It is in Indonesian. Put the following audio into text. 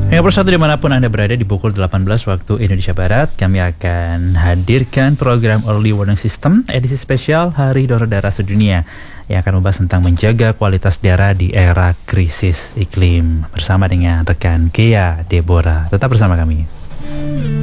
Yang persatu dimanapun Anda berada di pukul 18 waktu Indonesia Barat, kami akan hadirkan program Early Warning System edisi spesial Hari Donor Darah Sedunia yang akan membahas tentang menjaga kualitas darah di era krisis iklim bersama dengan rekan Kea Deborah. Tetap bersama kami.